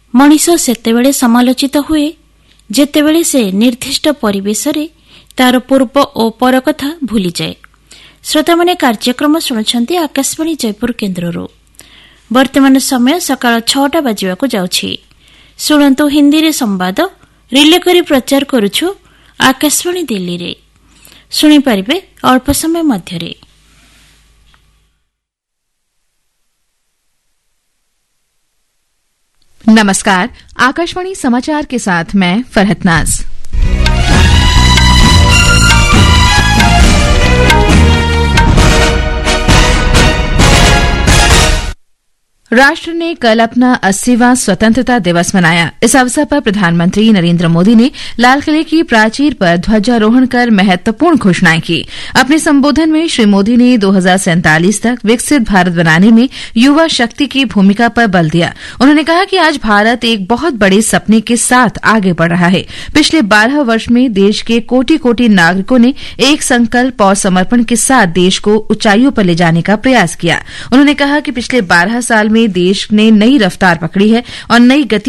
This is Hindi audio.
मनीष सेतेबेले समालोचित हुए जेतेबेले से निर्दिष्ट परिवेशरे तार पूर्व और पर कथा भूली जाए। श्रोता माने कार्यक्रम शुणुछंती आकाशवाणी जयपुर केन्द्ररू। वर्तमान समय सकाळ 6टा बाजिबाकु जाउछि। शुणंतु हिंदी रे संवाद रिले करी प्रचार करुछु आकाशवाणी दिल्ली रे। सुनी परिबे अल्प समय मध्यरे। नमस्कार, आकाशवाणी समाचार के साथ मैं फरहत नाज। राष्ट्र ने कल अपना 80वां स्वतंत्रता दिवस मनाया। इस अवसर पर प्रधानमंत्री नरेंद्र मोदी ने लाल किले की प्राचीर पर ध्वजारोहण कर महत्वपूर्ण घोषणाएं की। अपने संबोधन में श्री मोदी ने 2047 तक विकसित भारत बनाने में युवा शक्ति की भूमिका पर बल दिया। उन्होंने कहा कि आज भारत एक बहुत बड़े सपने के साथ आगे बढ़ रहा है। पिछले 12 वर्ष में देश के कोटि-कोटि नागरिकों ने एक संकल्प और समर्पण के साथ देश को ऊंचाइयों पर ले जाने का प्रयास किया। उन्होंने कहा कि पिछले 12 साल में देश ने नई रफ्तार पकड़ी है और नई गति